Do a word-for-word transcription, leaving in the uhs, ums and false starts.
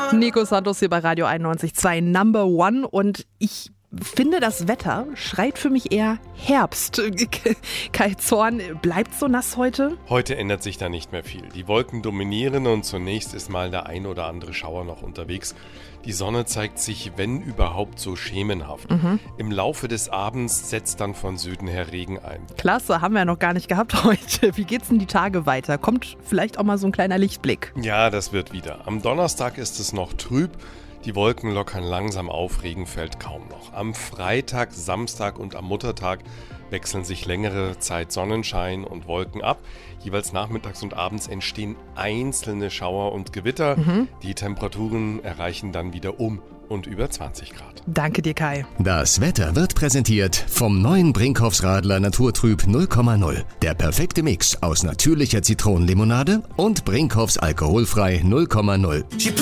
Nico Santos hier bei Radio einundneunzig Komma zwei Number One und ich finde, das Wetter schreit für mich eher Herbst. Kai Zorn, bleibt so nass heute? Heute ändert sich da nicht mehr viel. Die Wolken dominieren und zunächst ist mal der ein oder andere Schauer noch unterwegs. Die Sonne zeigt sich, wenn überhaupt, so schemenhaft. Mhm. Im Laufe des Abends setzt dann von Süden her Regen ein. Klasse, haben wir ja noch gar nicht gehabt heute. Wie geht's denn die Tage weiter? Kommt vielleicht auch mal so ein kleiner Lichtblick? Ja, das wird wieder. Am Donnerstag ist es noch trüb. Die Wolken lockern langsam auf, Regen fällt kaum noch. Am Freitag, Samstag und am Muttertag wechseln sich längere Zeit Sonnenschein und Wolken ab. Jeweils nachmittags und abends entstehen einzelne Schauer und Gewitter. Mhm. Die Temperaturen erreichen dann wieder um und über zwanzig Grad. Danke dir, Kai. Das Wetter wird präsentiert vom neuen Brinkhoffs Radler Naturtrüb null Komma null. Der perfekte Mix aus natürlicher Zitronenlimonade und Brinkhoffs alkoholfrei null Komma null.